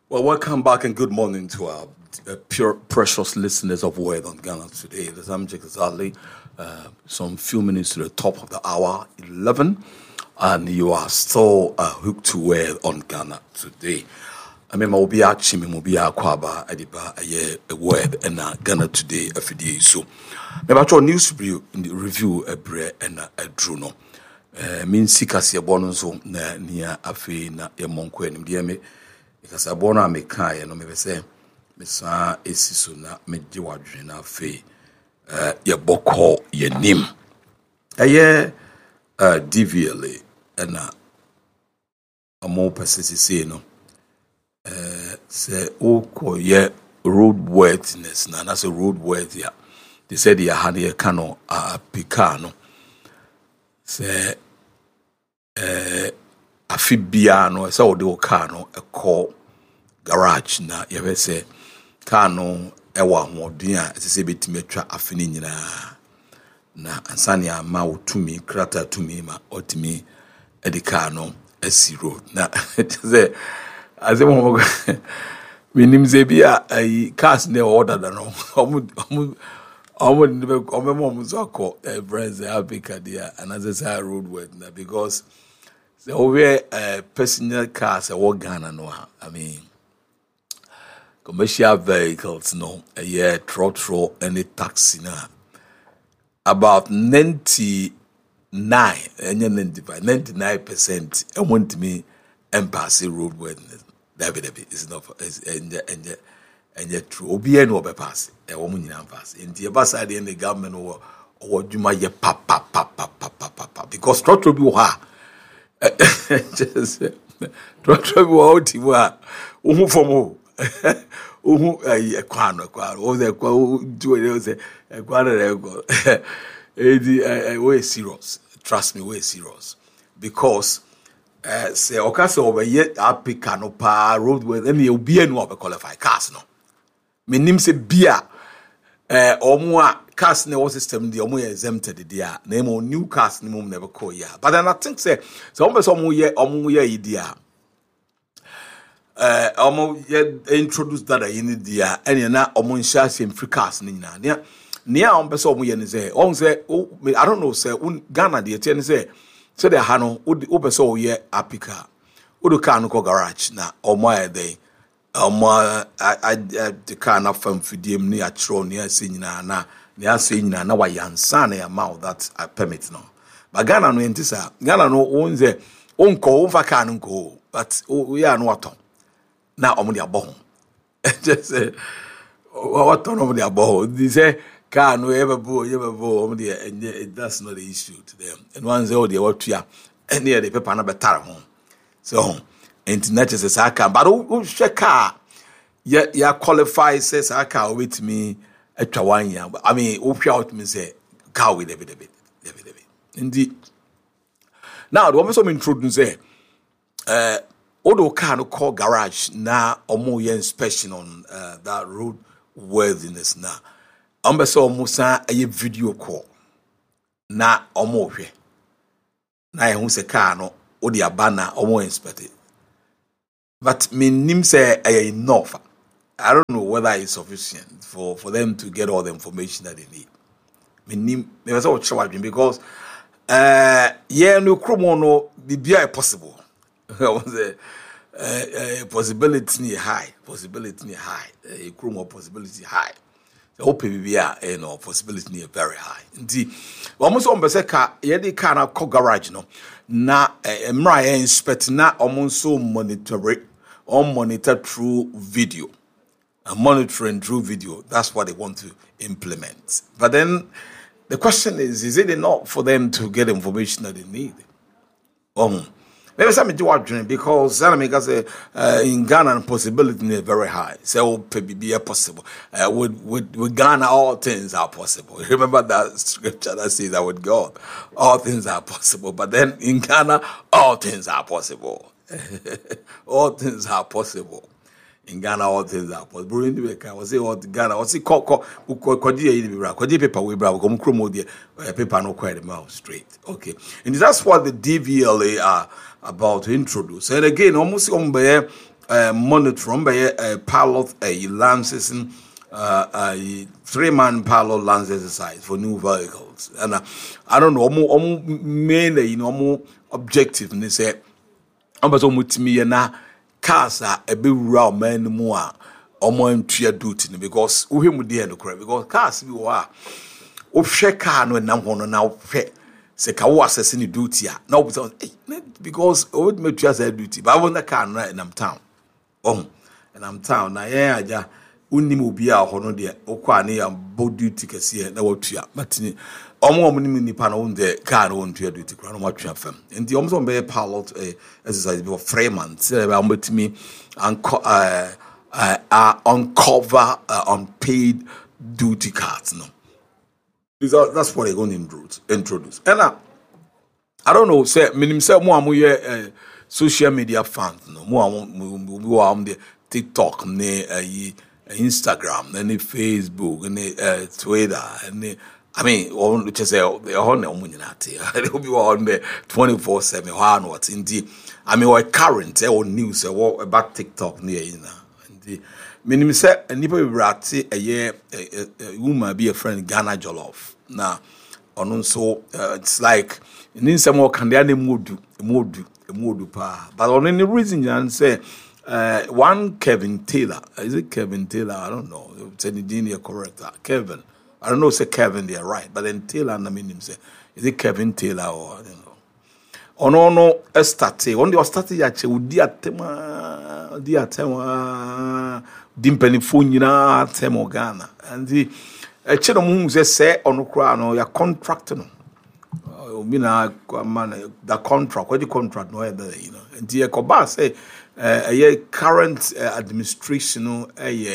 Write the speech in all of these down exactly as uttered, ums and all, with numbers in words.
Well, welcome back and good morning to our uh, pure, precious listeners of Word on Ghana today. The time check is early, uh, some few minutes to the top of the hour, eleven, and you are still uh, hooked to Word on Ghana today. I mean, I'll be actually, I'll be aquaba, Ediba, a Word and Ghana today, a video. So, maybe I news review in the review a bre and a druno. Mean Sikasi a bonus na near Afe na Yamonque and Diame. Because I born a mekaya no me say me sa esiso na me gye wadwene na fe eh ye bokọ ye nim eye eh D V L A na amo persisi say no eh say okọ ye road worthiness na na say road worthy ya they said ya ha ye kano a pika no say eh afibia no say o de o car no e call garage na yebe say car no e wa hoden a say betime twa afini nyina na ansane ama wotumi krata tumi ma otimi e de car no asi road na say azem mo minim ze bia ai cars na order da no omu omu omu nibe omu mo muzako e friends Africa dia and as say road word na because the over uh, personal cars a walk Ghana no I mean commercial vehicles no a year trotro any taxi na about ninety-nine and ninety-nine percent I want me and pass the road worthiness David is not and and and yet true obi no be pass e wo nyina pass in the basa the the government or or dwuma ye pa pa pa pa pa pa because trotro bi wo ha just trotro bi wo ti wa uhu fomo uhu eh kwano kwano o ze kwa do it say kwano re go eh we serious trust me we serious because eh say okase obeye apika no pa roadway and e obi anu obe qualify cars no menim se bia eh omo a cars ne system the omo exempted there na emo new cars ne mum never call ya but then I think say so omo so omo ye omo ye idea eh omo ye introduce that in there and na omo nshia sem free cars ne nyina ne ne a omo so omo ye ne say omo say I don't know say Ghana the tie ne say say the ha no wo be so ye apika wo do car no ko garage na omo ye dey omo I the car na fam fidiem ne a chro ne ase nyina na ne ase nyina na wa yansa na amount that I permit no but Ghana no entisa Ghana no won say onko won fa car no nko but we are no aton na omo de abo just say what on omo de abo they say car no ever bo ever bo omo de that's not the issue to them and one say oh they what tua and the paper na better home so internet is a car but who check car ya ya qualify says a car with me atwa one year I mean who out me say car with David David David David indeed now the woman so introduce say uh odo car no call garage na omo ye inspection on uh, that road worthiness na ombe so omo sa a video call na omo hwe na ye hu se car no odi abana omo inspect it but me nim say ay enough I don't know whether it's sufficient for for them to get all the information that they need me nim me was all chawajin because uh yeah no kromo no bibia possible was a uh, possibility high possibility high a kromo possibility high the hope bibia you know possibility very high indeed almost on be car ye dey car na co garage no na emra uh, inspect na omonso monitor it on monitor through video and monitoring through video that's what they want to implement but then the question is is it enough for them to get information that they need um maybe some do what because say, uh, in Ghana possibility is very high so be possible uh, with, with with Ghana all things are possible remember that scripture that says that with God all things are possible but then in Ghana all things are possible all things are possible in Ghana all things are possible bro in the can was say what Ghana was see ko ko ko di e bra ko di paper we bra ko mkromo di paper no quite the mouth straight okay and that's what the D V L A are about to introduce and again almost on be uh, monitor on by a pilot a lances in uh, a three-man pilot lance exercise for new vehicles. And uh, I don't know, more mainly, you know, more objective. And they say, I'm about me and now cars are a bit raw man more or more into duty because we him with the end correct because cars we are of share car no now one now say kawo assessing duty now because old me to as duty but I want the car right in I'm town. Oh, and I'm town na yeah aja unni mo bia ho no de okwa ne ya bodu tikese na watua matini omo omo ni nipa na won de car no won tua duty kra no watua fam enti omo so be pilot eh, exercise before three months say be omo unco uh, uh, uh, uncover uh, unpaid duty cards no are, that's what they're going to introduce and uh, I don't know say minim say mo amu ye social media fans no mo amu mo am the TikTok ne uh, Instagram, any Facebook, any uh, Twitter, any I mean, on just say they are on the community. They will be on the twenty-four seven. One what's indeed. I mean, what current eh, or news or about TikTok near you know. Indeed, meaning say and people will a year a woman be a friend Ghana Jollof. Now, on so uh, it's like in some more can they mood mood mood pa. But on any reason you say. Uh, one Kevin Taylor, is it Kevin Taylor? I don't know. It's any correct. Kevin, I don't know. Say Kevin, they're right, but then Taylor, I mean him say, is it Kevin Taylor or you know? Oh no, no, estate. When they were starting, actually, would dia tema, dia tema, dimpeni funyina temo Ghana, and the a chino moon say on the crown or your contract no. Mina man, the contract, what the contract no other, you know, and the Koba say. Uh, a current uh, administration, uh,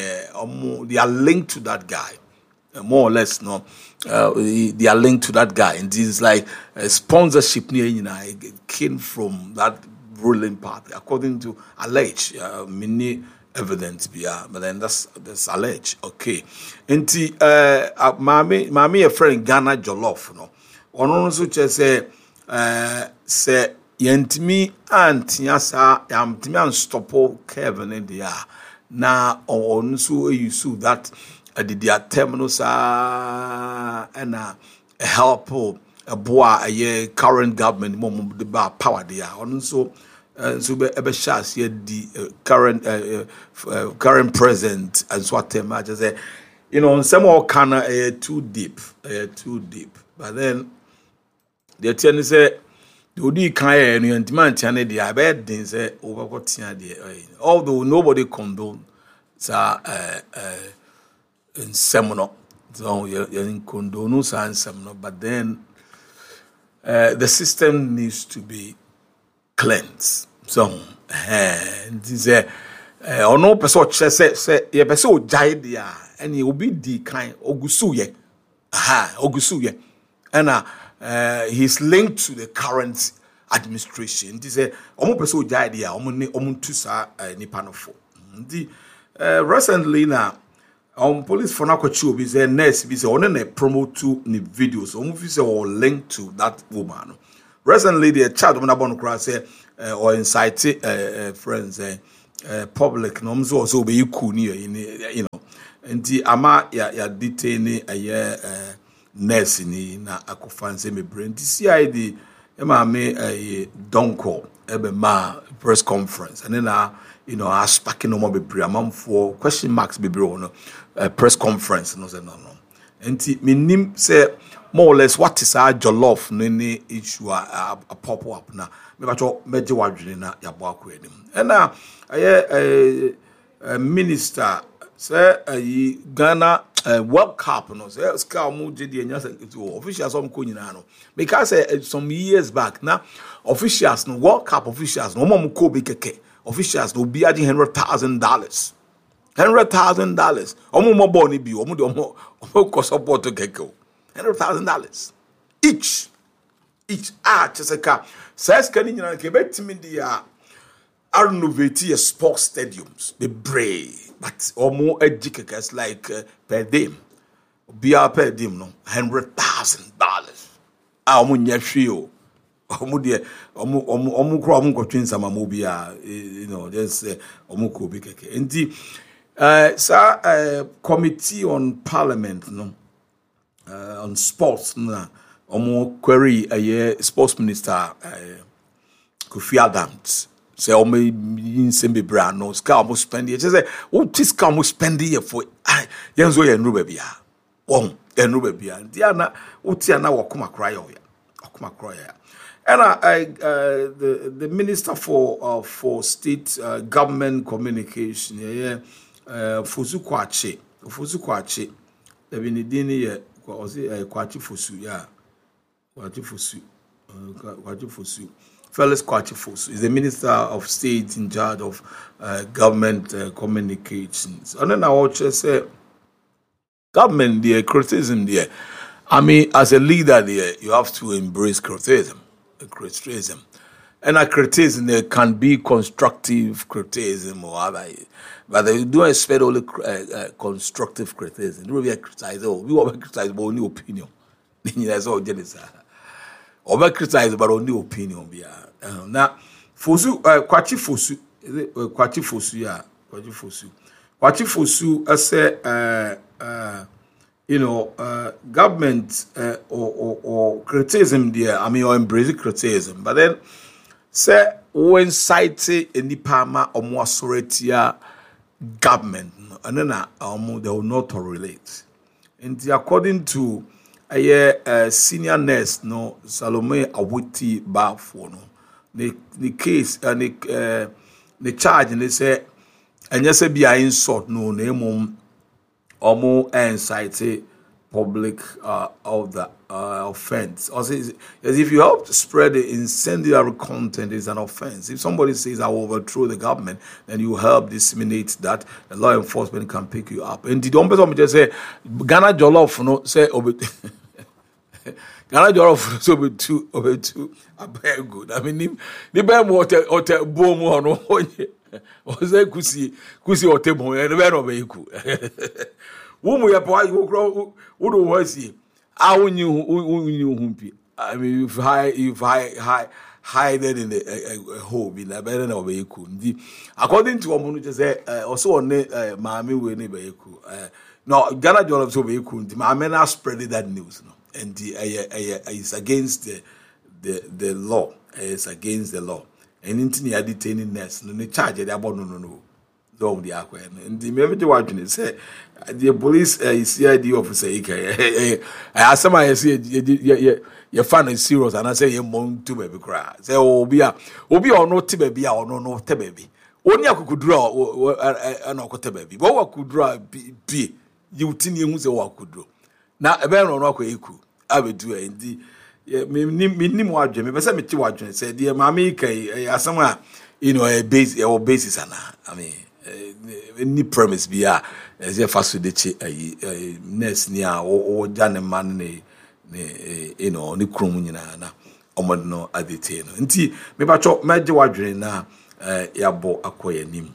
uh, they are linked to that guy, uh, more or less. No, uh, they are linked to that guy, and this is like a sponsorship near you know, came from that ruling party, according to alleged, uh, many evidence, yeah, but then that's that's alleged. Okay, and the uh, mommy, mommy, a friend Ghana Jollof, no, one also just say, uh, say. Yentimi antia sa yamtimi unstoppable Kevin in the na on so you so that uh, the dia terminal sa and a help a boa a current government mom the bar power there on so so be ebe shas ye the current uh, uh, current president and so them I just say you know some more kind of uh, too deep uh, too deep but then the ten say Odi kaya and Yantiman Chane the bed din say over what the although nobody condone sa uh uh in seminal so you in condone and seminal but then uh the system needs to be cleansed so and this uh or no person say say ye person jai dia and he will be the kind ogusu ye aha ogusu ye and uh Uh, he's linked to the current administration. This is omo person jai dia omo ne omo tu sa nipa no fo. Ndi recently na um police for na kwachi obi say nurse bi say one na promote to ni videos omo fi say or linked to that woman. Recently the child omo na bon kra say uh, or incite uh, uh, friends uh, uh, public no so so be ku ni you know. Ndi ama ya ya detain a year uh, nurse ni na akofanse me brain the C I D e ma me eh donko e be ma press conference and then uh, you know as packing no more be am for question marks be bro no uh, press conference no say no no enti me nim say more or less what is our jollof no any issue a pop up na me ba cho meje wadwene na ya bo akoanim and na eh minister say eh Ghana Uh, World Cup, no, say Scar Moody and officials on Kuninano. Because uh, some years back now, officials, no World Cup officials, no more Kobe Keke, officials will be adding hundred thousand dollars. Hundred thousand dollars. Omo more boni bi, omo de omo omo support to Keko. Hundred thousand dollars each. Each ah, Cheseka says Canina Quebec Media are renovating sports stadiums, the brave. But or more educators like uh, per diem, be a per diem no hundred thousand dollars. Ah, munya fio. Omu de omu omu omu kro omu kotwen sama mo bia you know just uh, omu ko bi keke. Enti uh sa uh, committee on parliament no uh, on sports na omu query a uh, sports minister uh, Kofi Adams say omu yin sembe bra no ska omu spend ye say o tiska omu spend ye for yenzo ye nru ba bia won enru ba bia dia na utia na wakoma kra ya wakoma kra ya. And I, I uh, the the minister for uh, for state uh, government communication, yeah, uh, Fosu Kwache, Fosu Kwache, the Benedini, yeah, was it Kwache Fosu, yeah, Kwache Fosu, Kwache Fosu, Felix Kwache Fosu is the minister of state in charge of uh, government uh, communications. And then I also say, government, the criticism there. I mean, as a leader there, you have to embrace criticism. Criticism, and a criticism there can be constructive criticism or other, but they don't expect only uh, uh, constructive criticism. You will criticize. Oh, we will criticize about only opinion. That's all. Jealous. Or we criticize about only opinion. Yeah. Now, Fosu, Kwache Fosu, Kwache Fosu, yeah, Kwache Fosu, Kwache Fosu. I say, uh, uh. You know, uh, government uh, or, or, or criticism there, I mean, or embrace criticism. But then, say, when citing any parma or more authority government, and then um, they will not relate. And according to a uh, senior nurse, no, Salome Awuti Bafo, no, the, the case and the, uh, the charge, and they say, and yes, be I insult, no, name. Or more incite public uh, of the uh, offense. Also, as if you help to spread the incendiary content is an offense. If somebody says I will overthrow the government, then you help disseminate that. The law enforcement can pick you up. And the don't person just say Ghana Jollof, no say over. Ghana Jollof so over two over two. I very good. I mean, the bad water or boom or no. Was there kusi kusi otemo and very obeku. Woman, you boy, you grow. Who do was he? I knew who knew whom. I mean, if high, if high, high, hide it in the hole, in a better obeku. According to what you say, also on the mammy will never equal. No, Ghana Jollof so obeku. My men are spreading that news, no, and the is against the the the law. It's against the law. And into the detaining nurse, no charge it about no no no. Don't the aqua and the member watching it say the police uh, C I D officer. I asked somebody say your fan is serious and I say you mount to baby cry. Say oh be a oh be or no baby or no no baby. Only I could draw an okota baby. What I could draw be you tin you say what could draw. Now a bear on rock equal. I will do it indeed. Yeah, me me me more dream. But some me watching say dear mammy kay as somewhere you know a base or basis and I mean any premise be a as if fast with the a nurse near or Jan man ne you know ni krum nyina na omod no adete no nti me ba cho meje wadwene na ya bo akoye nim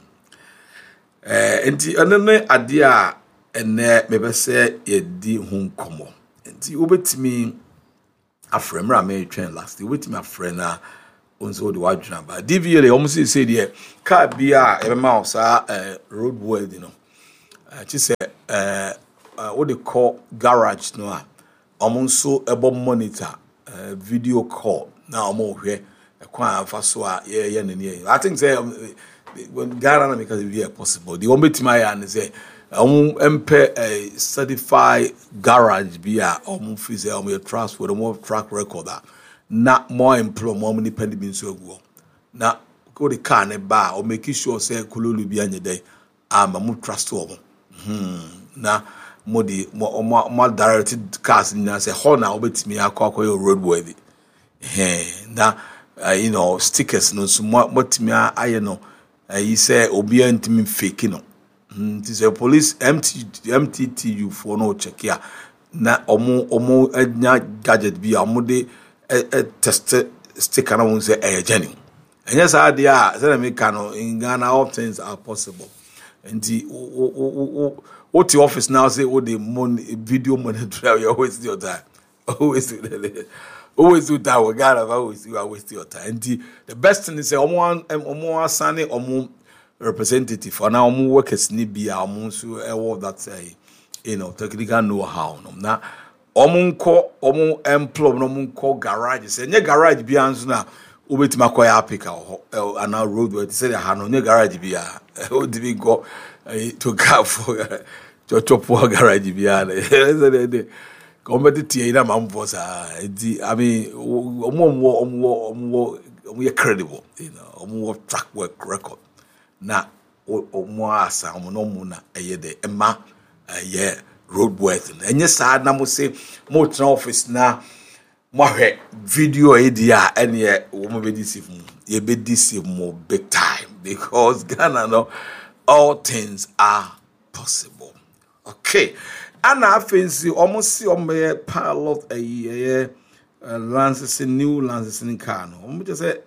eh nti anene ade a ene me be se ye di hu nkomo nti obetimi afremra me twen last obetimi afrena onso de wadwena ba D V L almost say there car bia e be ma osa road world you know chi say eh what they call garage no a omonso ebo monitor video call na omo hwe e kwa afa so a ye ye nene I think say when Ghana na because it possible the one betima ya and say um empe a certified garage bia omo fi say omo trust with omo track record that na more employ more many penny bin so aguo na go the car ne ba o make sure say kululu bi anye dey ama mu trust wo hmm na modi mo mo directed cars na say ho na obetimi akwa your road worthy eh na uh, you know stickers no so motimi aye no you say obi antimi fake no hmm it is a police M T T U for no check here na omo omo anya gadget bi omo de a test sticker na say eh genuine and yes I dey say me can in Ghana all things are possible and the what the office now say what the money video monitor you always do that always do that always do that with Ghana. Always you are wasting your time. And the, the best thing is say omo omo asane omo representative for now omo workers ni bia omo so e that say you know technical know how no na omo nko omo employ no omo nko garage say nye garage bia nso na obetima koya apika o ana road where say ha no nye garage bia o dibi go to car for to chop garage bia na competitive na mambo sa di I mean omo omo omo omo omo credible you know omo track work record na omo asa omo no mu na eye de ema eye road worth enye sa na mo say mo tra office na mo hwe video e dia ene omo be deceive mu ye be deceive mu big time because Ghana no all things are possible. Okay. Ana fancy almost see on my pilot a year lances in new lances in Kano. I'm just say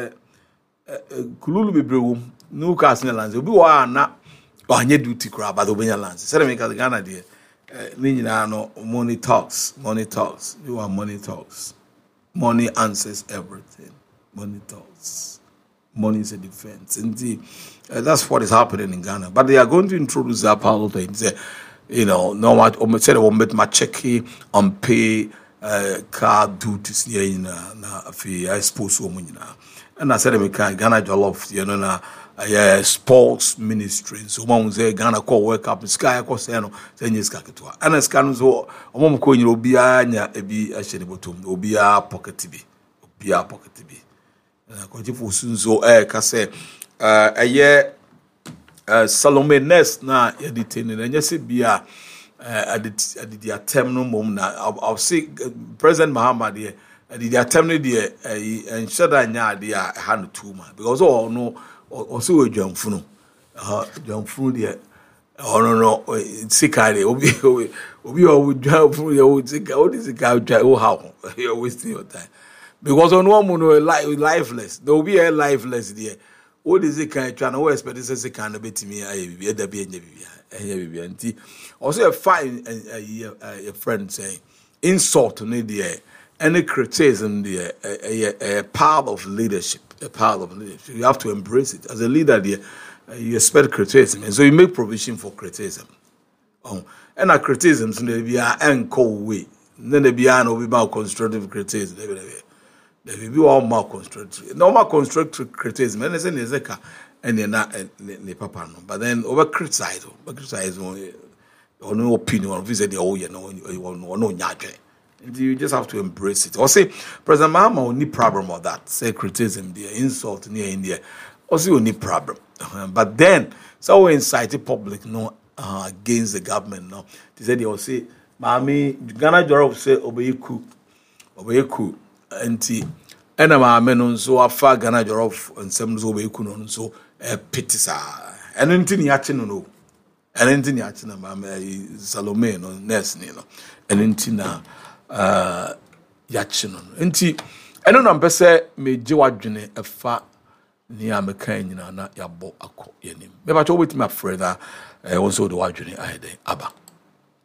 uh Kululu be brew new casting lands. Be one or nye duty crab by the winner lands. Said make the Ghana dear. Nina no money talks, money talks. You are money talks. Money answers everything. Money talks. Money is a defense. Indeed, uh, that's what is happening in Ghana. But they are going to introduce that pilot and say, you know, no what I said I will make my checky on pay uh car duties near in na fi I suppose so much na. And I said I can Ghana Jollof, you know na uh, sports ministry. So one say Ghana call work up sky ko say no say nyi ska ketwa. And scan so omom ko nyiro bia nya ebi a hye ne botom. Obi a pocket bi. Obi a pocket bi. Na ko tifo sunzo eh ka say uh aye Uh, Salome Nest na editing and you see be a did the attempt no mom na I'll see President Muhammad here did the attempt the and shut down ya hand two man because all no also a jump funo uh jump through there oh no no sikari obi obi obi jump through your what is the guy how you're wasting your time because on one no lifeless there will be a lifeless there. What is it kind of trying to expect this is a kind of bit to me? I be there be a also a fine a friend saying insult on the any criticism the a part of leadership, a part of leadership. You have to embrace it as a leader. There, you expect criticism, and so you make provision for criticism. Oh, and a criticism so there be an cold way. Then there be an about constructive criticism. There will be all more constructive, normal constructive criticism. And then there's a and then not the papa no. But then over criticize, over criticize or no opinion or visit the old you know you want no nyage. And you just have to embrace it. Or say President Mahama will need problem with that. Say criticism, the insult near India. Also you need problem. But then so we incite the public no uh, against the government no. They said they will say, Mami Ghana Jollof say obeyiku, obeyiku. Enti ena ma ameno so afa Ghana Jollof nsem so be kuno nso e pitisa eno enti ni ache no no eno enti ni ache na ma Salome no nurse ni no eno enti na uh yache no enti eno na mpese meje wadwene efa ni ameka nyina na yabo akọ yanim me ba cho wetimi afreda e won so do wadwene ahede aba